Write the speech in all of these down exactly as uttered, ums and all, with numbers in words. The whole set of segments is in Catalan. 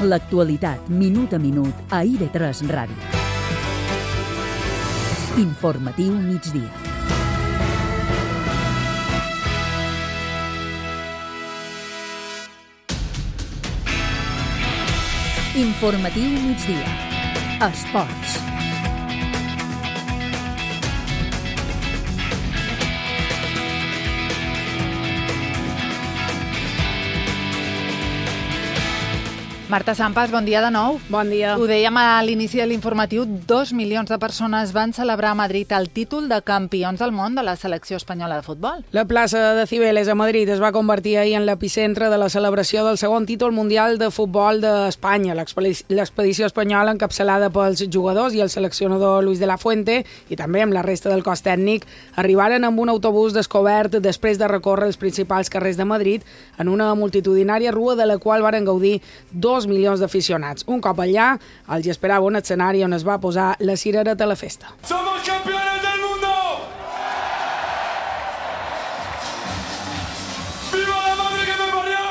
L'actualitat, minut a minut, a I V tres Ràdio. Informatiu migdia. Informatiu migdia. Esports. Marta Sampas, bon dia de nou. Bon dia. Ho dèiem a l'inici de l'informatiu, dos milions de persones van celebrar a Madrid el títol de campions del món de la selecció espanyola de futbol. La plaça de Cibeles a Madrid es va convertir ahir en l'epicentre de la celebració del segon títol mundial de futbol d'Espanya. L'expedició espanyola, encapçalada pels jugadors i el seleccionador Luis de la Fuente, i també amb la resta del cos tècnic, arribaren amb un autobús descobert després de recórrer els principals carrers de Madrid en una multitudinària rua de la qual varen gaudir dos milions d'aficionats. Un cop allà, els esperava un escenari on es va posar la cirereta a la festa. ¡Somos campeones del mundo! ¡Viva la madre que me parió!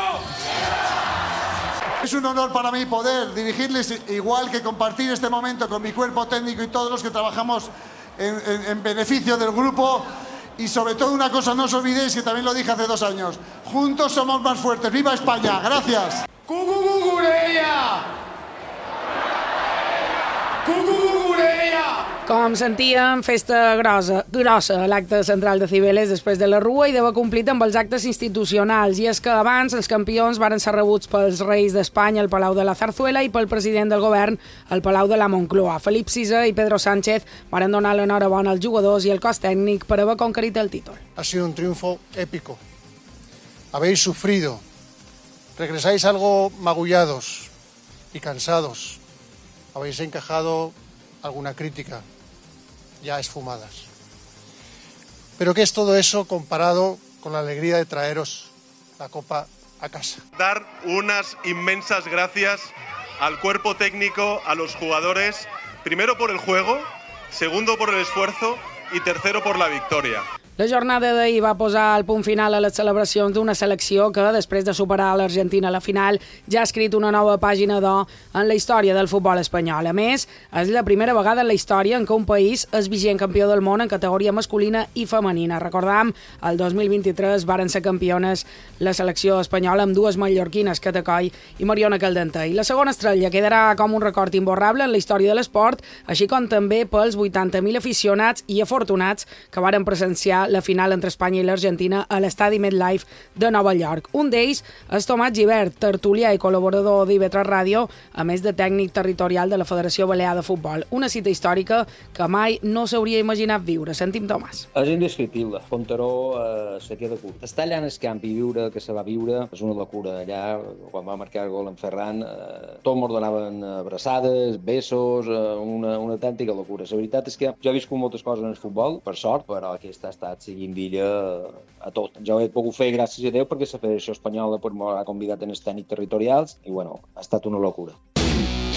Es un honor para mí poder dirigirles, igual que compartir este momento con mi cuerpo técnico y todos los que trabajamos en, en, en beneficio del grupo. Y sobre todo una cosa, no os olvidéis que también lo dije hace dos años. Juntos somos más fuertes. ¡Viva España! ¡Gracias! ¡Cucucucureia! ¡Cucucucureia! Com sentíem, festa grossa, grossa a l'acte central de Cibeles després de la Rua i d'haver complit amb els actes institucionals. I és que abans els campions varen ser rebuts pels reis d'Espanya al Palau de la Zarzuela i pel president del govern al Palau de la Moncloa. Felip sisè i Pedro Sánchez varen donar l'enhorabona als jugadors i al cos tècnic per haver conquerit el títol. Ha sido un triunfo épico. Habéis sufrido. Regresáis algo magullados y cansados. Habéis encajado alguna crítica, ya esfumadas. Pero ¿qué es todo eso comparado con la alegría de traeros la copa a casa? Dar unas inmensas gracias al cuerpo técnico, a los jugadores, primero por el juego, segundo por el esfuerzo y tercero por la victoria. La jornada d'ahir va posar el punt final a les celebracions d'una selecció que, després de superar l'Argentina a la final, ja ha escrit una nova pàgina d'or en la història del futbol espanyol. A més, és la primera vegada en la història en què un país és vigent campió del món en categoria masculina i femenina. Recordam, el dos mil vint-i-tres varen ser campiones la selecció espanyola amb dues mallorquines, Cata Coll i Mariona Caldentey. I la segona estrella quedarà com un record imborrable en la història de l'esport, així com també pels vuitanta mil aficionats i afortunats que varen presenciar la final entre Espanya i l'Argentina a l'estadi MetLife de Nova York. Un d'ells és Tomàs Gibert, tertulià i col·laborador d'I V tres Ràdio, a més de tècnic territorial de la Federació Balear de Futbol. Una cita històrica que mai no s'hauria imaginat viure. Sentim Tomàs. És indescriptible. Fontaró eh, se queda curt. Estar allà en el camp i viure el que se va viure és una locura. Allà, quan va marcar el gol en Ferran, eh, tots mos donaven abraçades, besos, eh, una, una autèntica locura. La veritat és que jo he viscut moltes coses en el futbol, per sort, però aquesta ha estat seguint-villa a tot. Jo ho he pogut fer gràcies a Déu perquè la Federació Espanyola m'ha convidat en els tècnics territorials i bueno, ha estat una locura.